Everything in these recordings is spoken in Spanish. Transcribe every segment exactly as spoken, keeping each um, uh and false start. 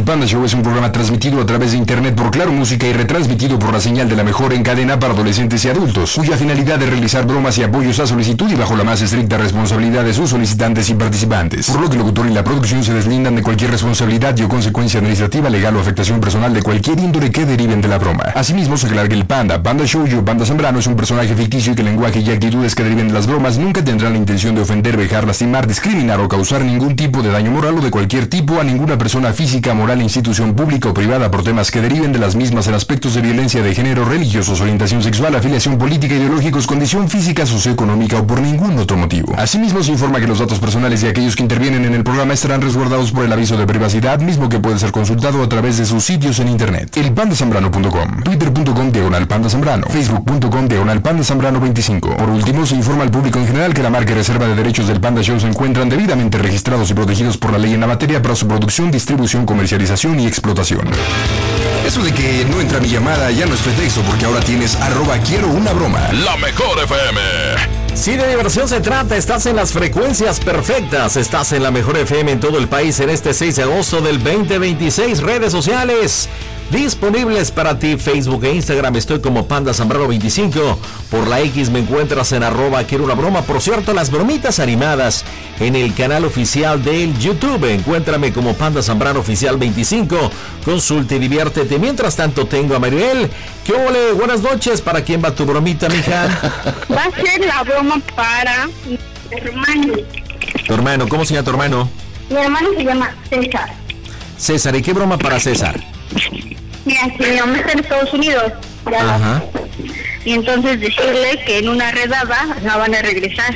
El Panda Show es un programa transmitido a través de internet por Claro Música y retransmitido por la señal de la mejor en cadena para adolescentes y adultos, cuya finalidad es realizar bromas y apoyos a solicitud y bajo la más estricta responsabilidad de sus solicitantes y participantes, por lo que el locutor y la producción se deslindan de cualquier responsabilidad y o consecuencia administrativa, legal o afectación personal de cualquier índole que deriven de la broma. Asimismo, se aclara que el Panda, Panda Show y Panda Zambrano es un personaje ficticio y que el lenguaje y actitudes que deriven de las bromas nunca tendrán la intención de ofender, vejar, lastimar, discriminar o causar ningún tipo de daño moral o de cualquier tipo a ninguna persona física, moral, institución pública o privada por temas que deriven de las mismas en aspectos de violencia de género, religiosos, orientación sexual, afiliación política, ideológicos, condición física, socioeconómica o por ningún otro motivo. Asimismo, se informa que los datos personales de aquellos que intervienen en el programa estarán resguardados por el aviso de privacidad, mismo que puede ser consultado a través de sus sitios en internet. el panda zambrano punto com, twitter punto com diagonal panda zambrano, facebook punto com diagonal panda zambrano veinticinco. Por último, se informa al público en general que la marca y reserva de derechos del Panda Show se encuentran debidamente registrados y protegidos por la ley en la materia para su producción, distribución, comercialización y explotación. Eso de que no entra mi llamada ya no es pretexto, porque ahora tienes arroba quiero una broma. La mejor F M. Si de diversión se trata, estás en las frecuencias perfectas. Estás en la mejor F M en todo el país en este seis de agosto del veinte veintiséis. Redes sociales disponibles para ti, Facebook e Instagram. Estoy como Panda Zambrano veinticinco. Por la X me encuentras en arroba quiero una broma. Por cierto, las bromitas animadas en el canal oficial del YouTube. Encuéntrame como Panda Zambrano Oficial veinticinco. Consulta y diviértete. Mientras tanto, tengo a Mariel. ¿Qué ole? Buenas noches. ¿Para quién va tu bromita, mija? Va a ser la broma para mi hermano. Tu hermano, ¿cómo se llama tu hermano? Mi hermano se llama César. César, ¿y qué broma para César? Mira, si mi mamá está en Estados Unidos, ya. Ajá. Y entonces decirle que en una redada la van a regresar.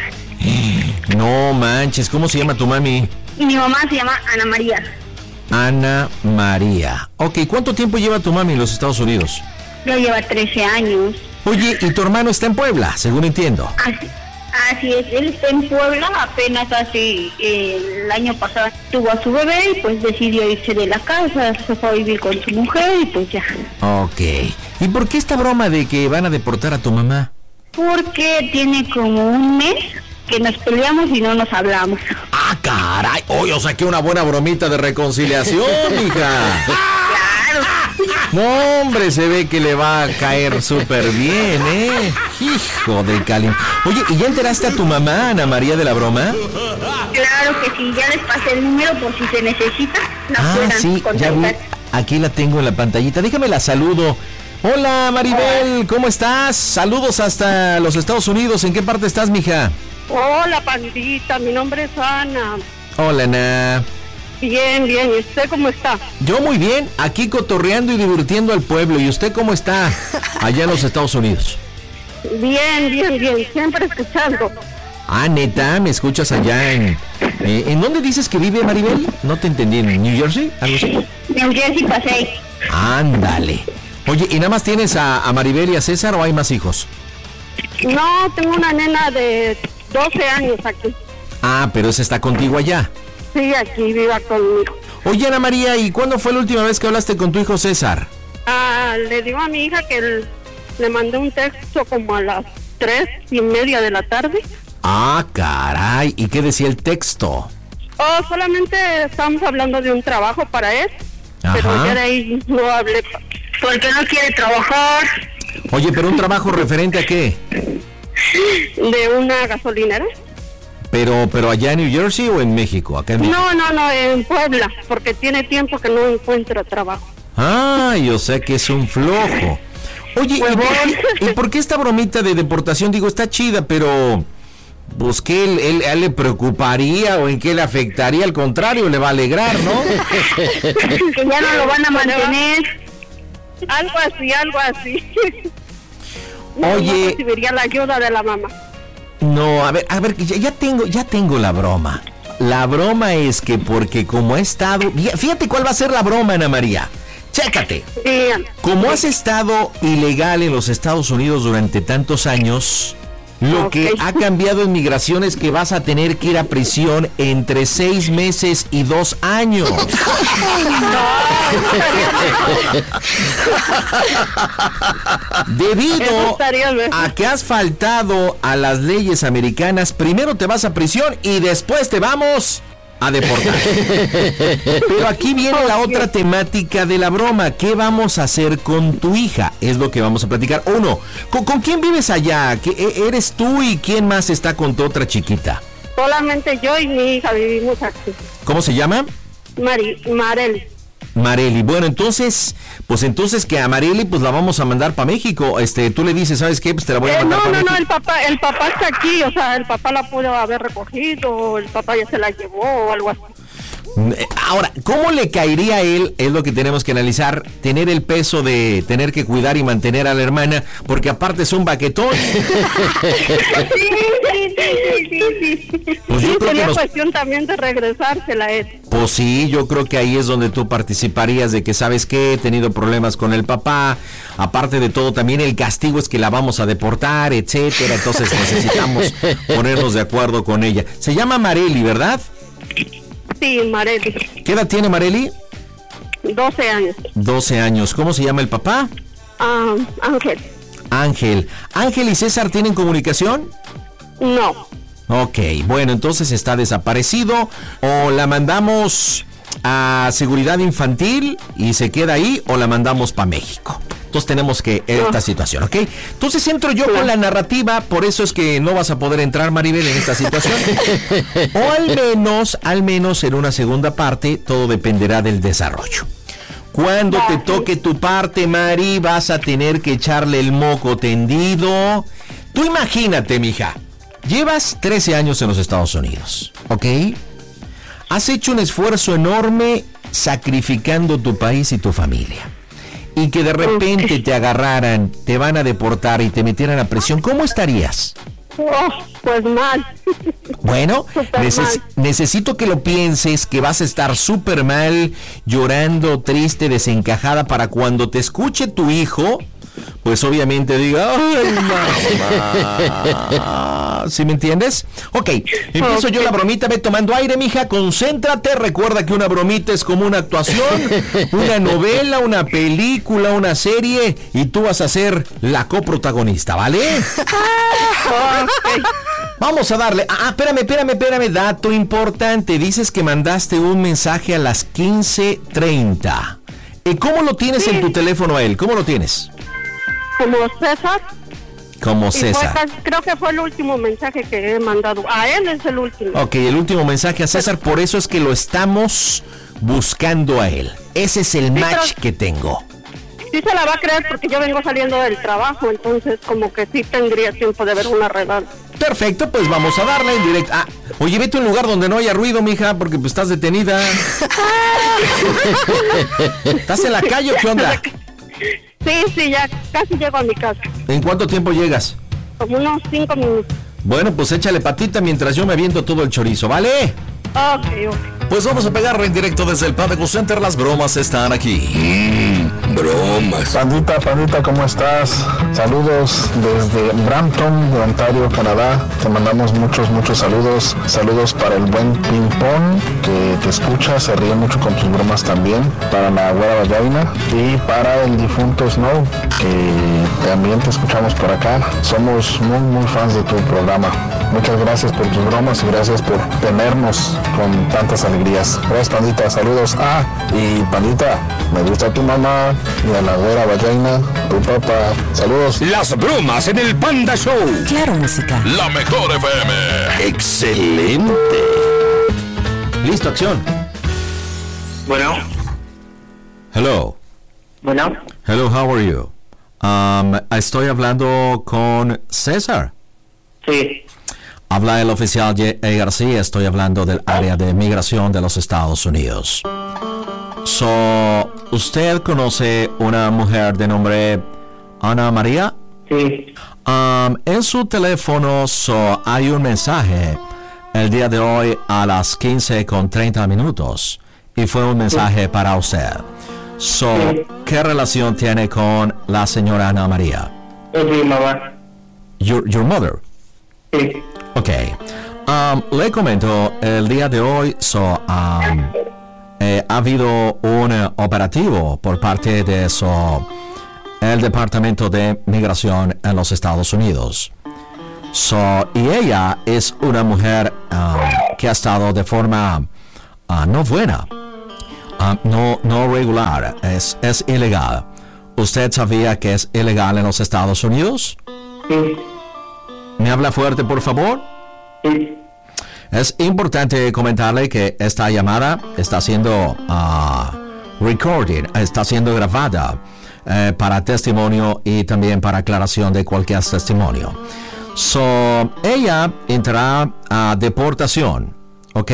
No manches, ¿cómo se llama tu mami? Y mi mamá se llama Ana María. Ana María. Ok, ¿cuánto tiempo lleva tu mami en los Estados Unidos? Ya lleva trece años. Oye, y tu hermano está en Puebla, según entiendo. Así, así es, él está en Puebla, apenas hace eh, el año pasado tuvo a su bebé y pues decidió irse de la casa, se fue a vivir con su mujer y pues ya. Ok. ¿Y por qué esta broma de que van a deportar a tu mamá? Porque tiene como un mes que nos peleamos y no nos hablamos. ¡Ah, caray! Oye, o sea, que una buena bromita de reconciliación, hija. Claro. No, hombre, se ve que le va a caer súper bien, ¿eh? Hijo de Cali. Oye, ¿y ya enteraste a tu mamá, Ana María, de la broma? Claro que sí, ya les pasé el número por si se necesita. La Ah, puedan sí, ya vi. contactar. Aquí la tengo en la pantallita. Déjame la saludo. Hola, Maribel, ¿cómo estás? Saludos hasta los Estados Unidos. ¿En qué parte estás, mija? Hola, pandita, mi nombre es Ana. Hola, Ana. Bien, bien, ¿y usted cómo está? Yo muy bien, aquí cotorreando y divirtiendo al pueblo. ¿Y usted cómo está allá en los Estados Unidos? Bien, bien, bien, siempre escuchando. Ah, neta, ¿me escuchas allá en... Eh, ¿en dónde dices que vive, Maribel? No te entendí, ¿en New Jersey? ¿Algo así? New Jersey pasé. Ándale. Oye, ¿y nada más tienes a, a Maribel y a César o hay más hijos? No, tengo una nena de doce años aquí. Ah, pero esa está contigo allá. Sí, aquí viva conmigo. Oye, Ana María, ¿y cuándo fue la última vez que hablaste con tu hijo César? Ah, le digo a mi hija que el- le mandé un texto como a las tres y media de la tarde. Ah, caray, ¿y qué decía el texto? Oh, solamente estábamos hablando de un trabajo para él, pero Ajá. ya de ahí no hablé. Porque no quiere trabajar. Oye, pero un trabajo referente a qué? De una gasolinera. Pero, pero allá en New Jersey o en México, acá en México. No, no, no, en Puebla, porque tiene tiempo que no encuentra trabajo. Ah, yo sé que es un flojo. Oye, ¿y por, qué, ¿y por qué esta bromita de deportación? Digo, está chida, pero... Pues que él, él, a él le preocuparía o en qué le afectaría, al contrario, le va a alegrar, ¿no? Que ya no lo van a mantener. Algo así, algo así. Oye. No recibiría la ayuda de la mamá. No, a ver, a ver, ya, ya tengo, ya tengo la broma. La broma es que porque como ha estado... Fíjate cuál va a ser la broma, Ana María. Chécate. Bien. Como has estado ilegal en los Estados Unidos durante tantos años, lo Okay. que ha cambiado en migración es que vas a tener que ir a prisión entre seis meses y dos años. Debido a que has faltado a las leyes americanas, primero te vas a prisión y después te vamos a deportar. Pero aquí viene la otra temática de la broma. ¿Qué vamos a hacer con tu hija? Es lo que vamos a platicar. Uno, ¿con, con quién vives allá? ¿Qué, ¿Eres tú y quién más está con tu otra chiquita? Solamente yo y mi hija vivimos aquí. ¿Cómo se llama? Mari, Mareli. Mareli, bueno, entonces, pues entonces que a Mareli pues la vamos a mandar para México. Este, tú le dices, ¿sabes qué? Pues te la voy a Eh, mandar no, para no, México. no, el papá, el papá está aquí, o sea, el papá la pudo haber recogido, el papá ya se la llevó o algo así. Ahora, ¿cómo le caería a él? Es lo que tenemos que analizar, tener el peso de tener que cuidar y mantener a la hermana, porque aparte es un baquetón. Sí, sí, sí, sí, sí. Pues yo Sí, creo sería que nos- cuestión también de regresársela a él. Pues sí, yo creo que ahí es donde tú participarías de que, ¿sabes qué? He tenido problemas con el papá, aparte de todo también el castigo es que la vamos a deportar, etcétera, entonces necesitamos ponernos de acuerdo con ella. Se llama Mareli, ¿verdad? Sí, Mareli, ¿Qué edad tiene Mareli? doce años. doce años. ¿Cómo se llama el papá? Ah, Ángel, Ángel. ¿Ángel y César tienen comunicación? no. Ok, bueno, entonces está desaparecido o la mandamos a seguridad infantil y se queda ahí o la mandamos para México. Entonces tenemos que esta situación, ¿ok? Entonces entro yo con la narrativa, por eso es que no vas a poder entrar, Maribel, en esta situación. O al menos, al menos en una segunda parte, todo dependerá del desarrollo. Cuando te toque tu parte, Mari, vas a tener que echarle el moco tendido. Tú imagínate, mija. Llevas trece años en los Estados Unidos, ¿ok? Has hecho un esfuerzo enorme sacrificando tu país y tu familia. Y que de repente te agarraran, te van a deportar y te metieran a prisión, ¿cómo estarías? Oh, pues mal. Bueno, Súper neces- mal. necesito que lo pienses, que vas a estar súper mal, llorando, triste, desencajada, para cuando te escuche tu hijo, pues obviamente diga, ¡ay, mamá! ¿Sí me entiendes? Ok, empiezo yo la bromita, ve tomando aire, mija, concéntrate, recuerda que una bromita es como una actuación, una novela, una película, una serie, y tú vas a ser la coprotagonista, ¿vale? Vamos a darle. Ah, espérame, espérame, espérame. Dato importante. Dices que mandaste un mensaje a las quince treinta. ¿Y cómo lo tienes Sí. en tu teléfono a él? ¿Cómo lo tienes? Como César. Como Y fue César. casi- creo que fue el último mensaje que he mandado. A él es el último. Ok, el último mensaje a César. Por eso es que lo estamos buscando a él. Ese es el match pero- que tengo. Sí se la va a creer porque yo vengo saliendo del trabajo, entonces como que sí tendría tiempo de ver una redada. Perfecto, pues vamos a darle en directo. Ah, oye, vete a un lugar donde no haya ruido, mija, porque pues estás detenida. ¿Estás en la calle o qué onda? Sí, sí, ya casi llego a mi casa. ¿En cuánto tiempo llegas? Como unos cinco minutos. Bueno, pues échale patita mientras yo me aviento todo el chorizo, ¿vale? Ok, ok. Pues vamos a pegarle en directo desde el Padaco Center. Las bromas están aquí. Mmm, bromas. Pandita, Pandita, ¿cómo estás? Saludos desde Brampton, de Ontario, Canadá. Te mandamos muchos, muchos saludos. Saludos para el buen Ping Pong, que te escucha, se ríe mucho con tus bromas también. Para la güera Vallaina y para el difunto Snow, que también te escuchamos por acá. Somos muy, muy fans de tu programa. Muchas gracias por tus bromas y gracias por tenernos con tantas alegrías. Gracias, Pandita, saludos. Ah, y Pandita, me gusta tu mamá y a la güera Vallaina, tu papá. Saludos. Las bromas en el Panda Show. Claro, música. La mejor F M. Excelente. Listo, acción. Bueno, Hello. bueno, Hello, how are you? Um, estoy hablando con César. sí, Habla el oficial J. A. García. Estoy hablando del área de migración de los Estados Unidos. So, ¿usted conoce una mujer de nombre Ana María? sí, Um, en su teléfono so, hay un mensaje el día de hoy a las quince con treinta minutos y fue un mensaje para usted. So, ¿qué relación tiene con la señora Ana María? es mi mamá, Your, your mother. sí, Ok. Um, le comento, el día de hoy so, um, eh, ha habido un eh, operativo por parte de so, el Departamento de Migración en los Estados Unidos. So, y ella es una mujer um, que ha estado de forma uh, no buena, uh, no, no regular, es, es ilegal. ¿Usted sabía que es ilegal en los Estados Unidos? Sí. ¿Me habla fuerte, por favor? Sí. Es importante comentarle que esta llamada está siendo uh, recorded, está siendo grabada eh, para testimonio y también para aclaración de cualquier testimonio. So, ella entrará a deportación, ¿ok?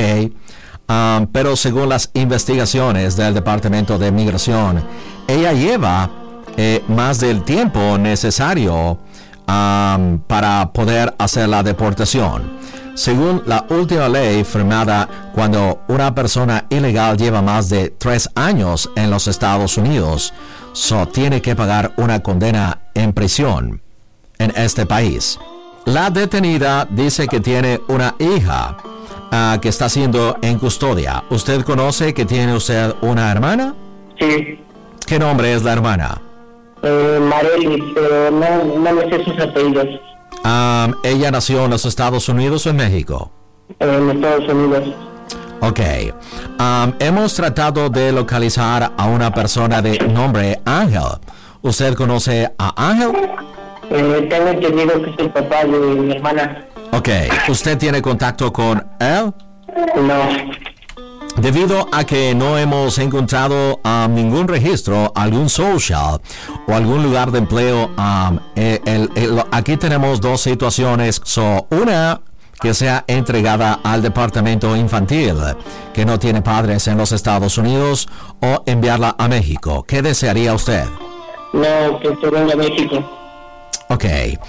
Um, pero según las investigaciones del Departamento de Migración, ella lleva eh, más del tiempo necesario um, para poder hacer la deportación. Según la última ley firmada, cuando una persona ilegal lleva más de tres años en los Estados Unidos, so tiene que pagar una condena en prisión en este país. La detenida dice que tiene una hija uh, que está siendo en custodia. ¿Usted conoce que tiene usted una hermana? Sí. ¿Qué nombre es la hermana? Eh, Marely, pero no, no me sé sus apellidos. Um, ¿Ella nació en los Estados Unidos o en México? En Estados Unidos. Ok. Um, hemos tratado de localizar a una persona de nombre Ángel. ¿Usted conoce a Ángel? Eh, tengo entendido que es el papá de mi hermana. Ok. ¿Usted tiene contacto con él? No. Debido a que no hemos encontrado um, ningún registro, algún social o algún lugar de empleo, um, el, el, el, aquí tenemos dos situaciones. So, una que sea entregada al departamento infantil que no tiene padres en los Estados Unidos, o enviarla a México. ¿Qué desearía usted? No, que se venga a México. Ok.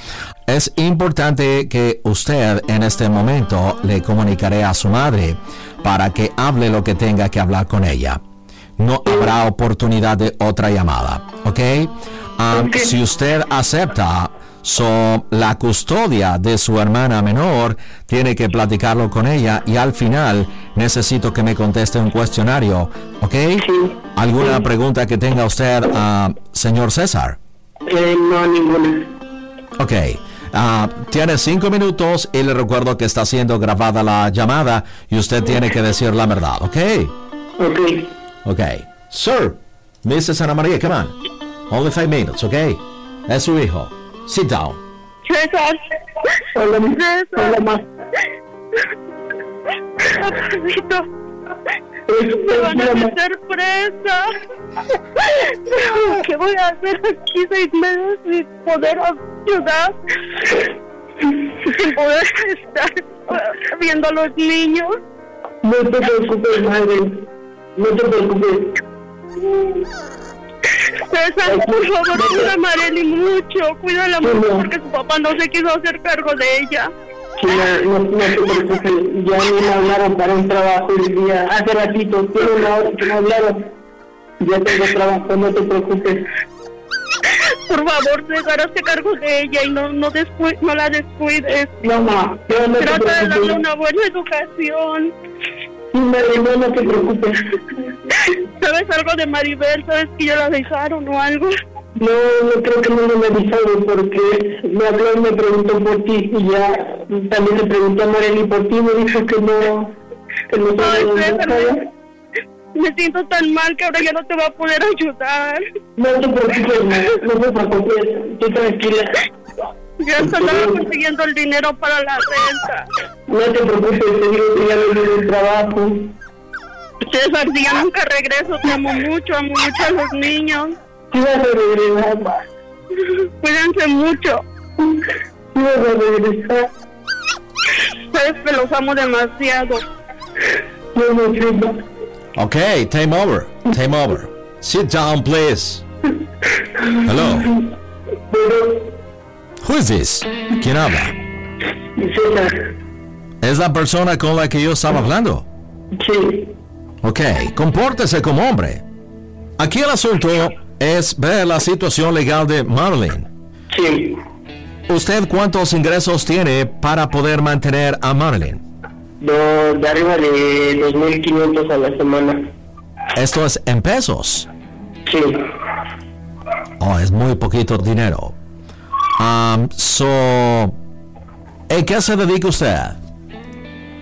Es importante que usted en este momento le comunicaré a su madre para que hable lo que tenga que hablar con ella. No habrá oportunidad de otra llamada, ¿ok? Um, Okay. Si usted acepta so, la custodia de su hermana menor, tiene que platicarlo con ella, y al final necesito que me conteste un cuestionario, ¿ok? Sí. ¿Alguna Sí. pregunta que tenga usted, uh, señor César? Eh, no, ninguna. Ok, uh, tiene cinco minutos y le recuerdo que está siendo grabada la llamada y usted tiene que decir la verdad, ¿ok? Ok. Ok. Sir, missus Ana María, come on. Only five minutes, ¿ok? Es su hijo. Sit down. César. Hola, ma. César. Hola, ma. Papacito. Es- Me van a es- ma. meter presa. ¿Qué voy a hacer aquí seis meses sin poder ayudar? Sin poder estar viendo a los niños. No te preocupes, madre. No te preocupes. César, por favor, cuida a Marely mucho. Cuídala mucho porque su papá no se quiso hacer cargo de ella. China, no, no te preocupes. Ya a mí me hablaron para un trabajo el día. Hace ratito, tiene una hora que me hablaron. Ya tengo trabajo, no te preocupes. Por favor, César, hazte cargo de ella y no, no, descu- no la descuides. No, ma, yo no te Trata de darle preocupes. una buena educación. Sí, madre, no, no te preocupes. ¿Sabes algo de Maribel? ¿Sabes que ya la dejaron o algo? No, no creo que no me han avisado porque me habló y me preguntó por ti y ya también le pregunté a Marely por ti, me dijo que no, que no sabe Ay, dónde César, estaba. me, me siento tan mal que ahora ya no te va a poder ayudar. No te preocupes, ma, no te preocupes, estoy tranquila. Ya hasta andaba consiguiendo el dinero para la renta. No te preocupes, te digo que ya me dio el trabajo. César, si ya nunca regreso, te amo mucho, amo mucho a los niños. Sí vas a regresar, ma. Cuídense mucho. Sí vas a regresar. Sabes que los amo demasiado. No me sirva. Ok, time over. Time over. Sit down, please. Hello. Pero, Who is this? ¿Quién habla? César, Es la persona con la que yo estaba hablando. sí, Ok, compórtese como hombre. Aquí el asunto es ver la situación legal de Marilyn. sí. ¿Usted cuántos ingresos tiene para poder mantener a Marilyn? Do, de arriba de dos mil quinientos a la semana. Esto es en pesos. Sí. Oh, es muy poquito dinero. Um, so, ¿en qué se dedica usted?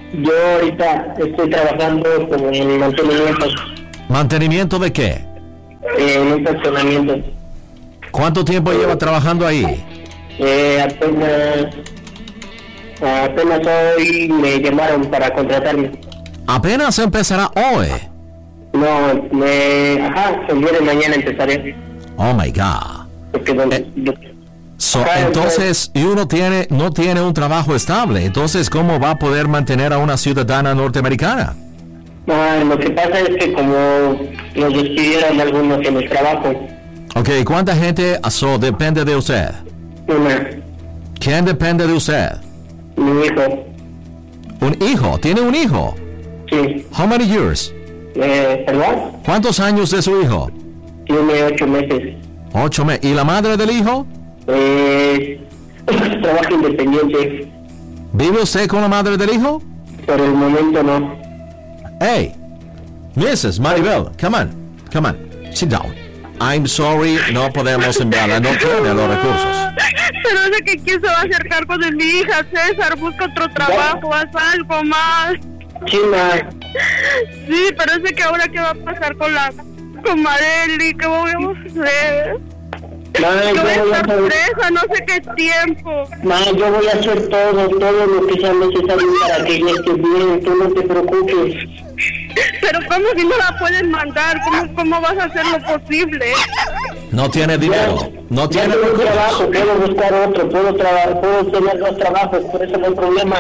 Yo ahorita estoy trabajando como en mantenimiento. ¿Mantenimiento de qué? Eh, en un estacionamiento. ¿Cuánto tiempo lleva trabajando ahí? Eh, apenas, apenas hoy me llamaron para contratarme. Apenas empezará hoy. No, me, ajá, el día de mañana empezaré. Oh my God. Porque donde, Eh, yo- So, Ajá, entonces, y uno tiene, no tiene un trabajo estable. Entonces, ¿cómo va a poder mantener a una ciudadana norteamericana? ah, lo que pasa es que como nos despidieron algunos en el trabajo, Ok, ¿cuánta gente so, depende de usted? una, ¿Quién depende de usted? mi hijo, Un hijo, ¿tiene un hijo? sí, How many years? eh, ¿perdón? ¿Cuántos años de su hijo? Tiene ocho meses. Ocho meses. ¿Y la madre del hijo? Eh, trabaja independiente, ¿Vive usted con la madre del hijo? por el momento no. Hey, missus Maribel, come on, come on, sit down. I'm sorry, no podemos enviarla, no tiene los recursos. Pero es de que quién se va a hacer cargo de mi hija, César, busca otro trabajo, haz algo más. China, Sí, pero es de que ahora qué va a pasar con la con Marely, qué voy a hacer. ma, Yo yo voy a voy a estar hacer, presa, no sé qué tiempo. ma, yo voy a hacer todo, todo lo que sea necesario para que ella esté bien, tú no te preocupes. Pero ¿cómo si no la pueden mandar? ¿Cómo, cómo vas a hacer lo posible? No tiene dinero, no Ya tiene tengo recursos. trabajo, puedo buscar otro, puedo trabajar, puedo tener dos trabajos, por eso no hay problema.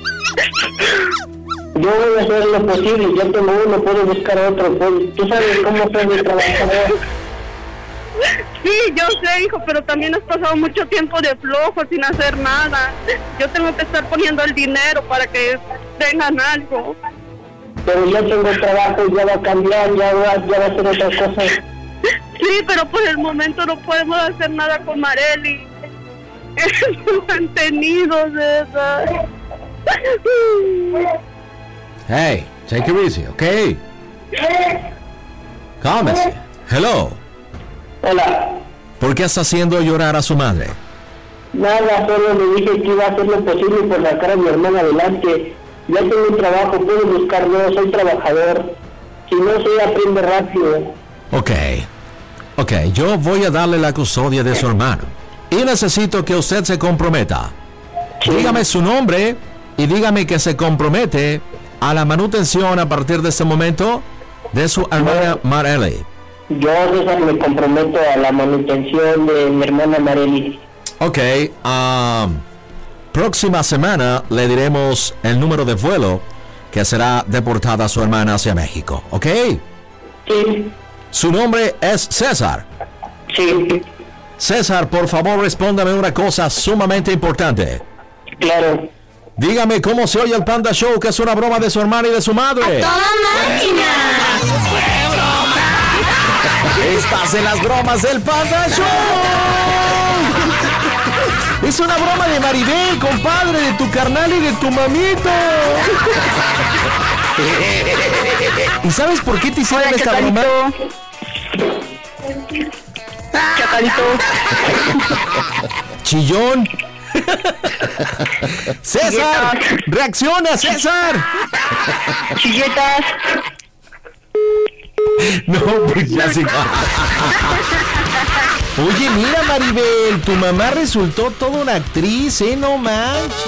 Yo voy a hacer lo posible, ya tengo uno, puedo buscar otro, puedo- tú sabes cómo soy el trabajador. Sí, yo sé, hijo, pero también has pasado mucho tiempo de flojo sin hacer nada. Yo tengo que estar poniendo el dinero para que tengan algo. Pero ya tengo trabajo, ya va a cambiar, ya va, ya va a ser otra cosa. Sí, pero por el momento no podemos hacer nada con Marely. Es un mantenido, César. Hey, take it easy, okay? Cálmese. Hello. Hola, ¿Por qué está haciendo llorar a su madre? nada, solo le dije que iba a hacer lo posible por sacar a mi hermana adelante. Ya tengo un trabajo, puedo buscarlo, soy trabajador. Si no sé, aprende rápido. Ok, ok, yo voy a darle la custodia de su hermano. Y necesito que usted se comprometa. Dígame su nombre y dígame que se compromete a la manutención a partir de este momento de su hermana Marely. Yo, César, me comprometo a la manutención de mi hermana Marely. Ok, um, próxima semana le diremos el número de vuelo que será deportada su hermana hacia México, ¿ok? Sí, Su nombre es César. sí, César, por favor, respóndame una cosa sumamente importante. claro. Dígame cómo se oye el Panda Show, que es una broma de su hermana y de su madre. Estás en las bromas del Panda Show. Es una broma de Maribel, compadre, de tu carnal y de tu mamito. ¿Y sabes por qué te hicieron Hola, esta broma? Chacalito. Chillón. César, reacciona, César. Chilletas. No, pues ya se... Oye, mira, Maribel, tu mamá resultó toda una actriz, ¿eh? No manches.